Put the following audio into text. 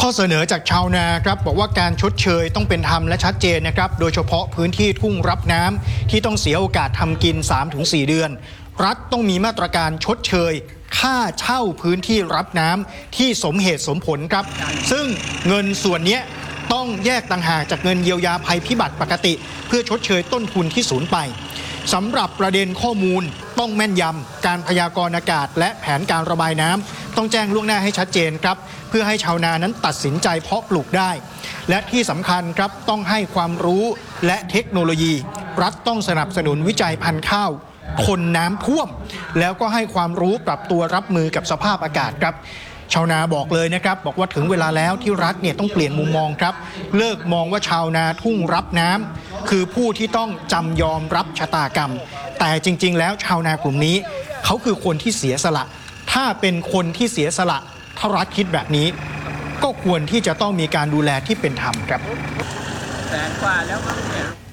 ข้อเสนอจากชาวนาครับบอกว่าการชดเชยต้องเป็นธรรมและชัดเจนนะครับโดยเฉพาะพื้นที่ทุ่งรับน้ำที่ต้องเสียโอกาสทำกิน 3-4 เดือนรัฐต้องมีมาตรการชดเชยค่าเช่าพื้นที่รับน้ำที่สมเหตุสมผลครับซึ่งเงินส่วนนี้ต้องแยกต่างหากจากเงินเยียวยาภัยพิบัติปกติเพื่อชดเชยต้นทุนที่สูญไปสำหรับประเด็นข้อมูลต้องแม่นยำการพยากรณ์อากาศและแผนการระบายน้ำต้องแจ้งล่วงหน้าให้ชัดเจนครับเพื่อให้ชาวนานั้นตัดสินใจเพาะปลูกได้และที่สำคัญครับต้องให้ความรู้และเทคโนโลยีรัฐต้องสนับสนุนวิจัยพันธุ์ข้าวทนน้ำท่วมแล้วก็ให้ความรู้ปรับตัวรับมือกับสภาพอากาศครับชาวนาบอกเลยนะครับบอกว่าถึงเวลาแล้วที่รัฐเนี่ยต้องเปลี่ยนมุมมองครับเลิกมองว่าชาวนาทุ่งรับน้ำคือผู้ที่ต้องจำยอมรับชะตากรรมแต่จริงๆแล้วชาวนากลุ่มนี้เขาคือคนที่เสียสละถ้าเป็นคนที่เสียสละถ้ารัฐคิดแบบนี้ก็ควรที่จะต้องมีการดูแลที่เป็นธรรมครับ 100,000 กว่าแล้วมั้งเนี่ย